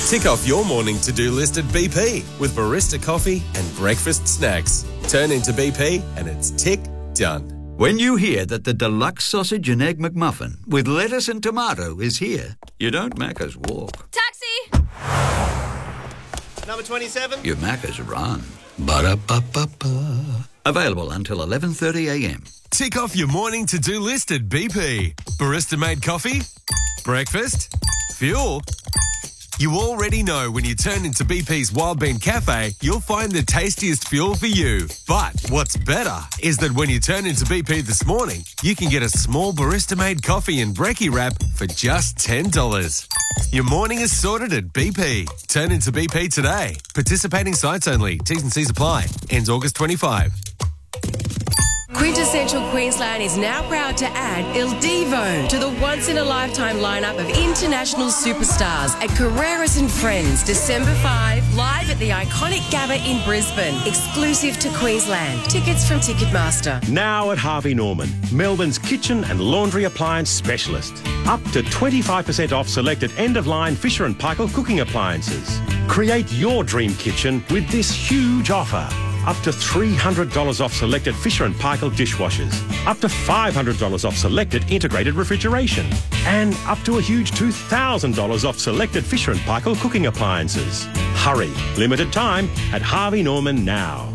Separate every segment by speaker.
Speaker 1: Tick off your morning to-do list at BP with barista coffee and breakfast snacks. Turn into BP and it's tick done.
Speaker 2: When you hear that the deluxe sausage and egg McMuffin with lettuce and tomato is here, you don't Macca's walk.
Speaker 3: Taxi!
Speaker 4: Number 27?
Speaker 2: You Macca's run. Ba-da-ba-ba-ba. Available until 11:30am.
Speaker 1: Tick off your morning to-do list at BP. Barista-made coffee? Breakfast? Fuel? You already know when you turn into BP's Wild Bean Cafe, you'll find the tastiest fuel for you. But what's better is that when you turn into BP this morning, you can get a small barista-made coffee and brekkie wrap for just $10. Your morning is sorted at BP. Turn into BP today. Participating sites only. T's and C's apply. Ends August 25.
Speaker 5: Quintessential Queensland is now proud to add Il Divo to the once-in-a-lifetime lineup of international superstars at Carreras and Friends, December 5, live at the iconic Gabba in Brisbane, exclusive to Queensland. Tickets from Ticketmaster.
Speaker 6: Now at Harvey Norman, Melbourne's kitchen and laundry appliance specialist. Up to 25% off selected end-of-line Fisher & Paykel cooking appliances. Create your dream kitchen with this huge offer. Up to $300 off selected Fisher & Paykel dishwashers. Up to $500 off selected integrated refrigeration. And up to a huge $2,000 off selected Fisher & Paykel cooking appliances. Hurry. Limited time at Harvey Norman now.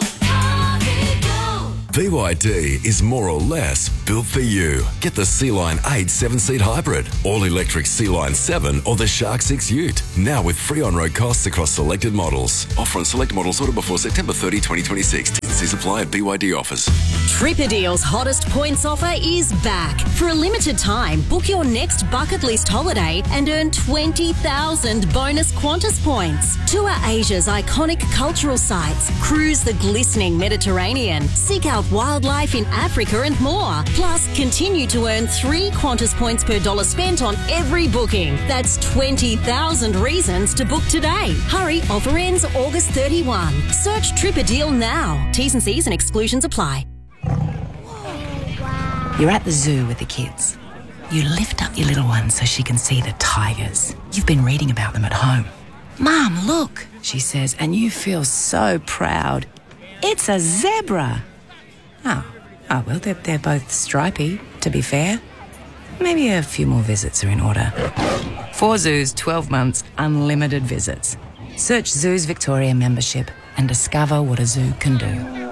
Speaker 7: BYD is more or less built for you. Get the Sea-Line 8 7-seat hybrid, all-electric Sea-Line 7 or the Shark 6 Ute. Now with free on-road costs across selected models. Offer on select models ordered before September 30, 2026. T&Cs apply at BYD offers.
Speaker 8: Tripperdeal's hottest points offer is back. For a limited time, book your next bucket list holiday and earn 20,000 bonus Qantas points. Tour Asia's iconic cultural sites, cruise the glistening Mediterranean, seek out wildlife in Africa and more. Plus, continue to earn 3 Qantas points per dollar spent on every booking. That's 20,000 reasons to book today. Hurry, offer ends August 31. Search Tripperdeal now. T's and C's and exclusions apply.
Speaker 9: You're at the zoo with the kids. You lift up your little one so she can see the tigers. You've been reading about them at home. Mum, look, she says, and you feel so proud. It's a zebra. Oh, well, they're both stripy, to be fair. Maybe a few more visits are in order. 4 zoos, 12 months, unlimited visits. Search Zoos Victoria membership and discover what a zoo can do.